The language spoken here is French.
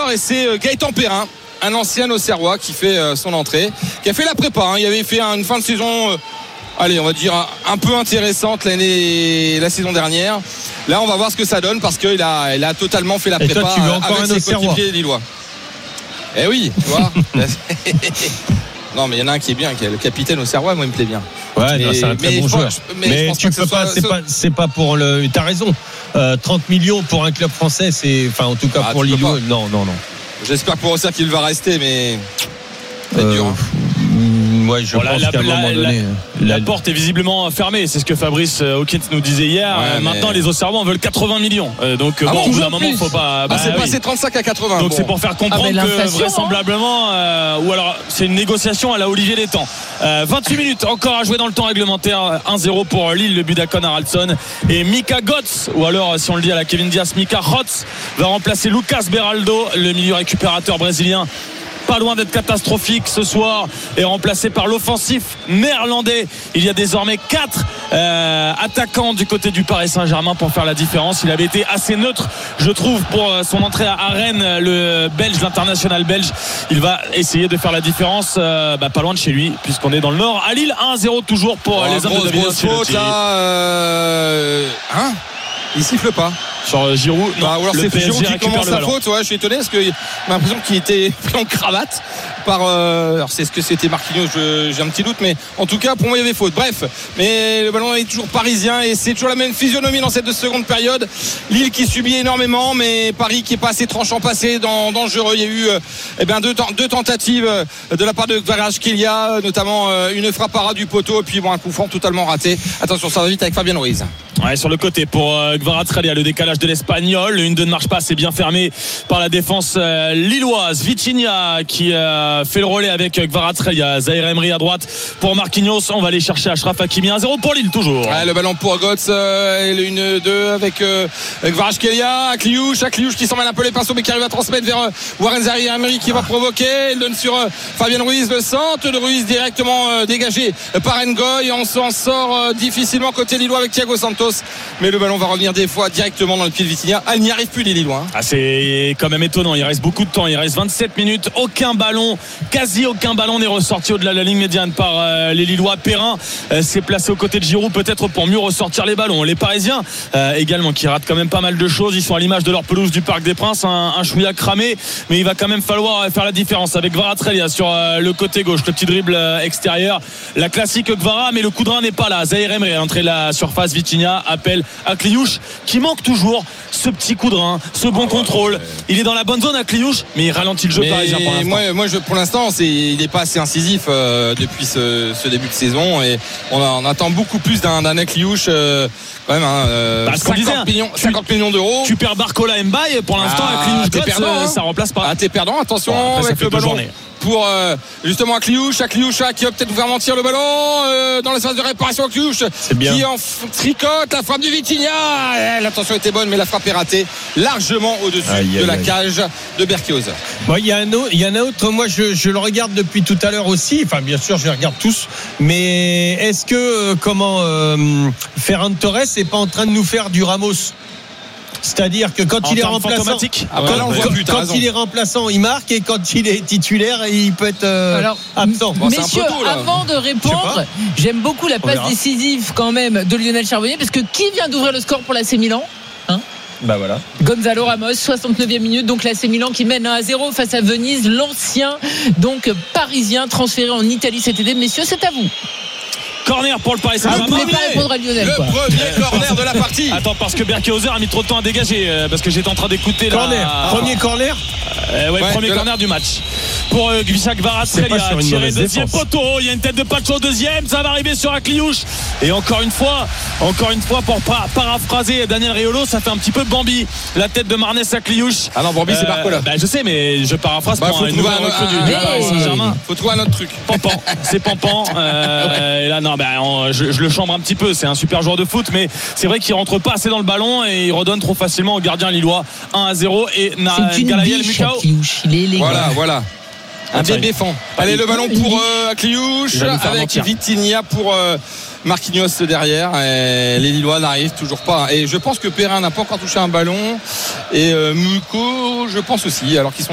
sort et c'est Gaëtan Perrin, un ancien Auxerrois qui fait son entrée, qui a fait la prépa. Il avait fait une fin de saison, allez, on va dire un peu intéressante la saison dernière. Là, on va voir ce que ça donne parce qu'il a totalement fait la prépa. Et toi, tu veux encore avec un ses coéquipiers lillois. Eh oui, tu vois. Non, mais il y en a un qui est bien, qui est le capitaine Auxerrois, moi il me plaît bien. Ouais, non, c'est un très bon joueur. Mais tu peux pas, c'est pas pour le. T'as raison. 30 millions pour un club français, c'est, enfin, en tout cas pour Lillois. Non. J'espère pour Auxerre qu'il va rester, mais c'est dur. Ouais, je pense qu'à un moment donné, la porte est visiblement fermée. C'est ce que Fabrice Hawkins nous disait hier. Maintenant, les Auxerrois en veulent 80 millions. Donc, au bout d'un moment, faut pas. C'est passé 35 à 80. Donc, c'est pour faire comprendre que vraisemblablement, ou alors c'est une négociation à la Olivier Létang. 28 minutes encore à jouer dans le temps réglementaire. 1-0 pour Lille, le but d'Akon Haraldsson. Et Mika Götze, ou alors, si on le dit à la Kevin Diaz, Mika Rotz va remplacer Lucas Beraldo, le milieu récupérateur brésilien. Pas loin d'être catastrophique ce soir, est remplacé par l'offensif néerlandais. Il y a désormais 4 attaquants du côté du Paris Saint-Germain pour faire la différence. Il avait été assez neutre, je trouve, pour son entrée à Rennes, le Belge, l'international belge. Il va essayer de faire la différence pas loin de chez lui, puisqu'on est dans le Nord. À Lille, 1-0 toujours pour les hommes de David Ancelotti. Il siffle pas sur Giroud. Ou alors c'est Giroud qui commence sa faute. Ouais, je suis étonné parce que j'ai l'impression qu'il était pris en cravate par alors c'est ce que c'était Marquinhos, j'ai un petit doute, mais en tout cas pour moi il y avait faute. Bref, mais le ballon est toujours parisien et c'est toujours la même physionomie dans cette seconde période. Lille qui subit énormément, mais Paris qui est pas assez tranchant, passé dangereux. Il y a eu deux tentatives de la part de Kvaratskhelia, notamment une frappe à ras du poteau et puis un coup franc totalement raté. Attention, ça va vite avec Fabien Ruiz. Ouais, sur le côté pour Kvaratskhelia, le décalage de l'Espagnol, une 2 ne marche pas, c'est bien fermé par la défense lilloise. Vitinha qui fait le relais avec Kvaratskhelia, Zahir Emery à droite pour Marquinhos. On va aller chercher Achraf Hakimi. 1-0 pour Lille toujours. Ouais, le ballon pour Götze, une 2 avec Kvaratskhelia, Akliouche qui s'en mêle un peu les pinceaux mais qui arrive à transmettre vers Warren Zahir Emery qui va provoquer. Il donne sur Fabien Ruiz, le centre de Ruiz directement dégagé par Ngoy. On s'en sort difficilement côté lillois avec Thiago Santos, mais le ballon va revenir des fois directement dans le pied de Vitinha. Il n'y arrive plus les Lillois. C'est quand même étonnant, il reste beaucoup de temps, il reste 27 minutes, quasi aucun ballon n'est ressorti au-delà de la ligne médiane par les Lillois. Perrin s'est placé aux côtés de Giroud peut-être pour mieux ressortir les ballons. Les Parisiens également qui ratent quand même pas mal de choses, ils sont à l'image de leur pelouse du Parc des Princes, un chouïa cramé, mais il va quand même falloir faire la différence avec Kvaratskhelia sur le côté gauche, le petit dribble extérieur, la classique Kvara, mais le coup de rein n'est pas là. Zahir Emery à l'entrée de la surface, Vitinha appelle Akliouche qui manque toujours ce petit coup de rein, ce bon contrôle. Il est dans la bonne zone Akliouche, mais il ralentit le jeu parisien pour l'instant. Moi pour l'instant il n'est pas assez incisif depuis ce début de saison et on attend beaucoup plus d'un Akliouche quand même 50 millions d'euros. Tu perds Barcola Mbaye pour l'instant. Akliouche ça remplace pas. T'es perdant, attention avec le ballon pour justement Akliouche qui va peut-être vous faire mentir le ballon dans l'espace de réparation. Akliouche qui en tricote la frappe du Vitinha. L'attention était bonne mais la frappe est ratée largement au-dessus de la cage de Berkiozer. Bon, il y en a un autre, moi je le regarde depuis tout à l'heure aussi, enfin bien sûr je les regarde tous, mais est-ce que Ferran Torres n'est pas en train de nous faire du Ramos? C'est-à-dire que quand il est remplaçant, il est remplaçant, il marque, et quand il est titulaire, il peut être absent. Messieurs, avant de répondre, j'aime beaucoup la passe décisive quand même de Lionel Charbonnier, parce que qui vient d'ouvrir le score pour l'AC Milan? Voilà. Gonzalo Ramos, 69e minute, donc l'AC Milan qui mène 1-0 face à Venise, l'ancien donc parisien transféré en Italie cet été. Messieurs, c'est à vous. Corner pour le Paris Saint-Germain. Vous ne pouvez pas répondre à Lionel. Premier corner de la partie. Attends, parce que Berkiozer a mis trop de temps à dégager, parce que j'étais en train d'écouter premier corner. Premier corner du match pour Gvishak Kvaratskhelia, tiré deuxième poteau. Il y a une tête de Pacho au deuxième, ça va arriver sur Akliouche. Et encore une fois pour paraphraser Daniel Riolo, ça fait un petit peu Bambi, la tête de Marnès Akliouche. Ah non, Bambi c'est Barcola. Je sais, mais je paraphrase pour une nouvelle recrue du Paris Saint-Germain. Faut trouver un autre truc. Pampan, c'est Pampan. Et là non, je le chambre un petit peu, c'est un super joueur de foot, mais c'est vrai qu'il rentre pas assez dans le ballon et il redonne trop facilement au gardien lillois. 1-0 et Galayel Mukao. Il est élégant. Voilà. Un bébé fan. Allez, le ballon pour Akliouche avec Vitinha pour Marquinhos derrière. Et les Lillois n'arrivent toujours pas. Et je pense que Perrin n'a pas encore touché un ballon. Et Muko, je pense aussi. Alors qu'ils sont